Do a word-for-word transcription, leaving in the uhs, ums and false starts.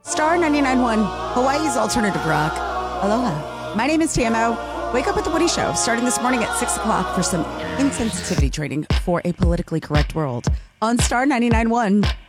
Star ninety-nine point one, Hawaii's alternative rock. Aloha. My name is T M O. Wake up with the Woody Show, starting this morning at six o'clock for some insensitivity training for a politically correct world on Star ninety-nine point one.